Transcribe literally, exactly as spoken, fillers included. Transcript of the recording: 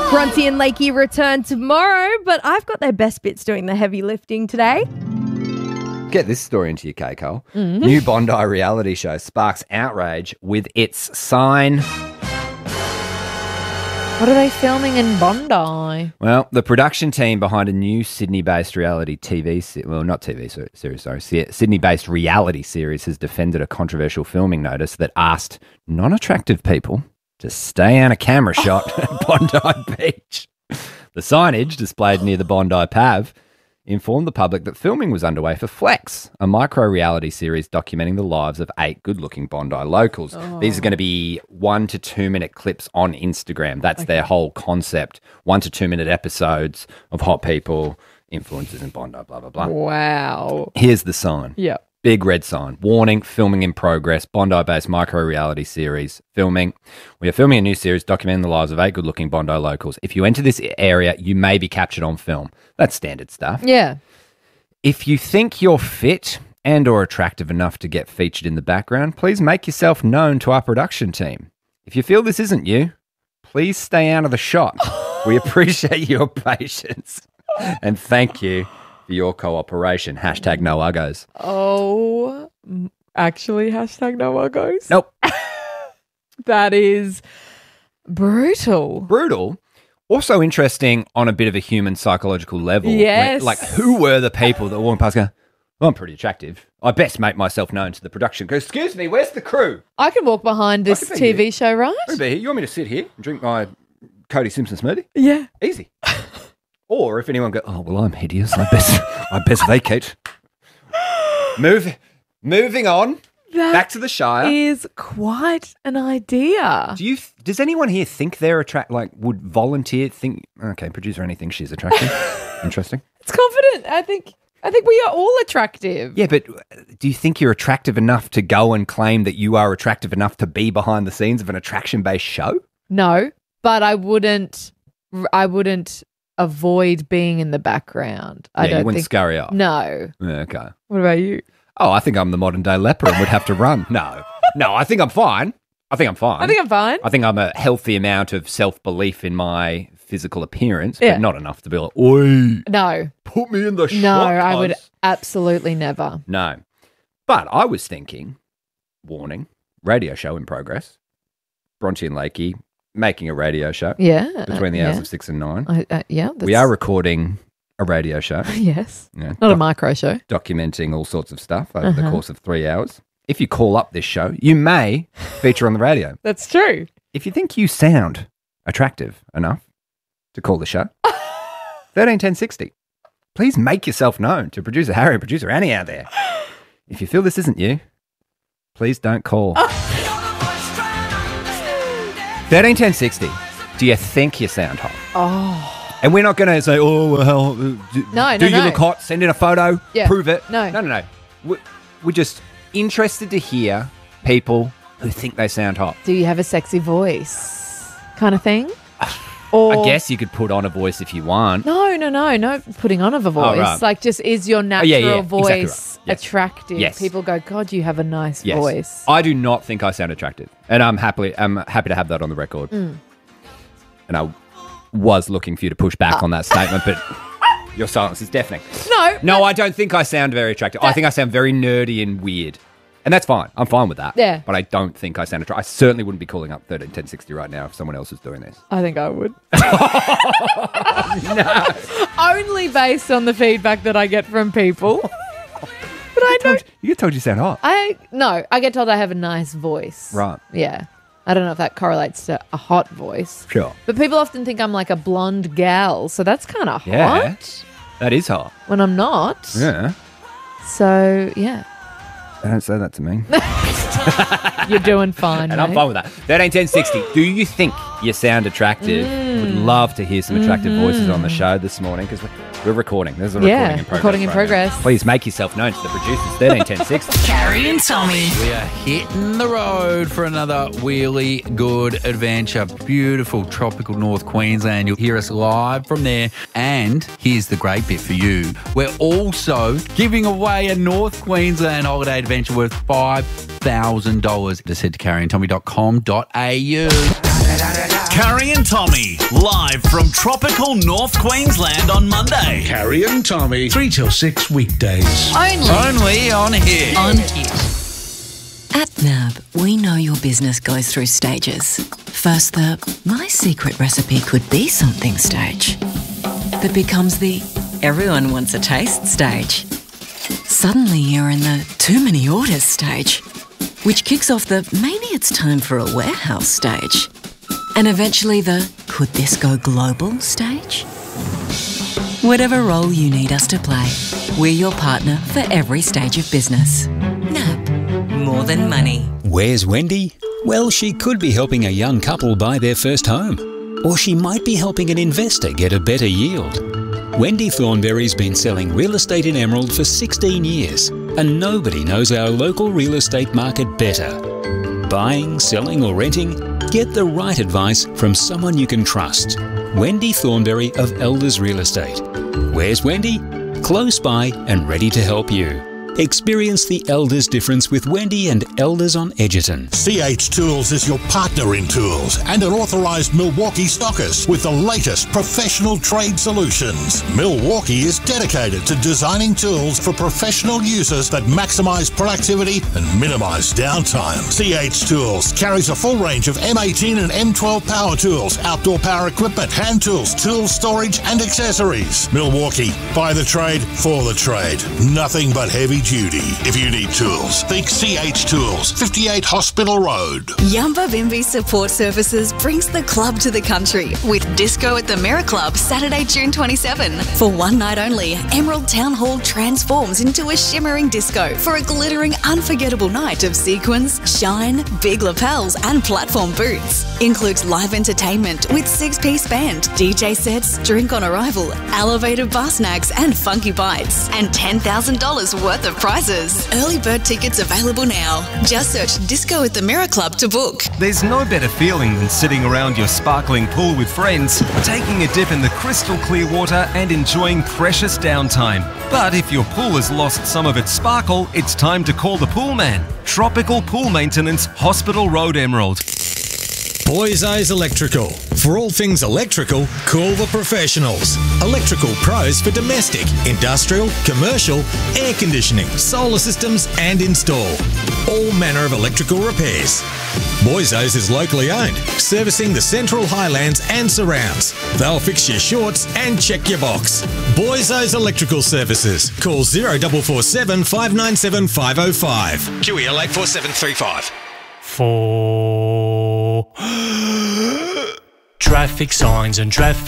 Bronte and Lakey return tomorrow, but I've got their best bits doing the heavy lifting today. Get this story into your K, Cole. Mm-hmm. New Bondi reality show sparks outrage with its sign. What are they filming in Bondi? Well, the production team behind a new Sydney-based reality T V, se- well, not T V se- series, sorry, Se- Sydney-based reality series has defended a controversial filming notice that asked non-attractive people to stay on a camera shot at Bondi Beach. The signage, displayed near the Bondi Pav, informed the public that filming was underway for Flex, a micro-reality series documenting the lives of eight good-looking Bondi locals. Oh. These are going to be one to two-minute clips on Instagram. That's okay. Their whole concept. One to two-minute episodes of hot people, influencers in Bondi, blah, blah, blah. Wow. Here's the sign. Yeah. Big red sign. Warning, filming in progress. Bondi-based micro-reality series. Filming. We are filming a new series documenting the lives of eight good-looking Bondi locals. If you enter this area, you may be captured on film. That's standard stuff. Yeah. If you think you're fit and or attractive enough to get featured in the background, please make yourself known to our production team. If you feel this isn't you, please stay out of the shot. We appreciate your patience. And thank you for your cooperation. Hashtag no uggos. Oh, actually, hashtag no uggos? Nope. That is brutal. Brutal. Also interesting on a bit of a human psychological level. Yes. When, like, who were the people that walked past going, well, I'm pretty attractive. I best make myself known to the production. Go, excuse me, where's the crew? I can walk behind this can be T V here. show, right? I can be here. You want me to sit here and drink my Cody Simpson smoothie? Yeah. Easy. Or if anyone go, oh, well, I'm hideous. I best, I best vacate. Move, moving on. That Back to the Shire. is quite an idea. Do you? Does anyone here think they're attract? Like, would volunteer think? Okay, producer, anything she's attractive. Interesting. It's confident. I think. I think we are all attractive. Yeah, but do you think you're attractive enough to go and claim that you are attractive enough to be behind the scenes of an attraction-based show? No, but I wouldn't. I wouldn't avoid being in the background. Yeah, I don't you wouldn't think. scurry up. No. Yeah, okay. What about you? Oh, I think I'm the modern day leper and would have to run. No, no, I think I'm fine. I think I'm fine. I think I'm fine. I think I'm a healthy amount of self-belief in my physical appearance, Yeah. but not enough to be like, oi, No. put me in the shot. No, I would cuz." absolutely never. No. But I was thinking, warning, radio show in progress. Bronte and Lakey making a radio show Yeah. between the hours yeah. of six and nine. I, uh, yeah. We are recording a radio show. Yes. Yeah, Not a doc- micro show. documenting all sorts of stuff over the Uh-huh. course of three hours. If you call up this show, you may feature on the radio. That's true. If you think you sound attractive enough to call the show, thirteen ten sixty. Please make yourself known to producer Harry and producer Annie out there. If you feel this isn't you, please don't call. thirteen ten sixty. Do you think you sound hot? Oh. And we're not going to say, oh, well, do, No, do no, you no. look hot? Send in a photo. Yeah. Prove it. No. No, no, no. We're, we're just interested to hear people who think they sound hot. Do you have a sexy voice? Kind of thing? Or I guess you could put on a voice if you want. No, no, no, no putting on of a voice. Oh, right. Like, just is your natural yeah, yeah, voice exactly right. Yes. attractive? Yes. People go, God, you have a nice Yes. voice. I do not think I sound attractive. And I'm happily I'm happy to have that on the record. Mm. And I was looking for you to push back on that statement, but your silence is deafening. No, No, I don't think I sound very attractive. I think I sound very nerdy and weird. And that's fine. I'm fine with that. Yeah. But I don't think I sound attractive. I certainly wouldn't be calling up thirteen ten sixty right now if someone else was doing this. I think I would. Only based on the feedback that I get from people. But I don't. You get told you sound hot. I no. I get told I have a nice voice. Right. Yeah. I don't know if that correlates to a hot voice. Sure. But people often think I'm like a blonde gal, so that's kind of Yeah. hot That is hot. when I'm not. Yeah. So yeah, Don't say that to me. you're doing fine. And I'm mate. fine with that. thirteen ten sixty. Do you think you sound attractive? Mm. Would love to hear some attractive Mm-hmm. voices on the show this morning because we're, we're recording. There's a Yeah, recording in progress. recording in right progress. now. Please make yourself known to the producers. thirteen ten sixty. Carrie and Tommy. We are hitting the road for another really good adventure. Beautiful tropical North Queensland. You'll hear us live from there. And here's the great bit for you. We're also giving away a North Queensland holiday adventure worth five thousand dollars. Just head to carrie and tommy dot com dot a u. Carrie and Tommy, live from tropical North Queensland on Monday. Carrie and Tommy, three till six weekdays. Only. Only on here. On here. At N A B, we know your business goes through stages. First, the my secret recipe could be something stage that becomes the everyone wants a taste stage. Suddenly you're in the too many orders stage, which kicks off the maybe it's time for a warehouse stage. And eventually the could this go global stage? Whatever role you need us to play, we're your partner for every stage of business. N A B, more than money. Where's Wendy? Well, she could be helping a young couple buy their first home. Or she might be helping an investor get a better yield. Wendy Thornberry's been selling real estate in Emerald for sixteen years, and nobody knows our local real estate market better. Buying, selling or renting? Get the right advice from someone you can trust. Wendy Thornberry of Elders Real Estate. Where's Wendy? Close by and ready to help you. Experience the Elders difference with Wendy and Elders on Edgerton. C H Tools is your partner in tools and an authorised Milwaukee stockist with the latest professional trade solutions. Milwaukee is dedicated to designing tools for professional users that maximise productivity and minimise downtime. C H Tools carries a full range of M eighteen and M twelve power tools, outdoor power equipment, hand tools, tool storage and accessories. Milwaukee, by the trade, for the trade. Nothing but heavy duty. If you need tools, think C H Tools, fifty-eight Hospital Road. Yamba Bimby Support Services brings the club to the country with Disco at the Mirror Club Saturday, June twenty-seventh. For one night only, Emerald Town Hall transforms into a shimmering disco for a glittering, unforgettable night of sequins, shine, big lapels and platform boots. Includes live entertainment with six-piece band, D J sets, drink on arrival, elevated bar snacks and funky bites, and ten thousand dollars worth of prizes. Early bird tickets available now. Just search Disco at the Mirror Club to book. There's no better feeling than sitting around your sparkling pool with friends, taking a dip in the crystal clear water and enjoying precious downtime. But if your pool has lost some of its sparkle, it's time to call the pool man. Tropical Pool Maintenance, Hospital Road, Emerald. Boys Eyes Electrical. For all things electrical, call the professionals. Electrical pros for domestic, industrial, commercial, air conditioning, solar systems and install. All manner of electrical repairs. Boys Eyes is locally owned, servicing the Central Highlands and surrounds. They'll fix your shorts and check your box. Boys Eyes Electrical Services. Call zero four four seven, five nine seven, five oh five. Q E L eight four seven three five. For traffic signs and traffic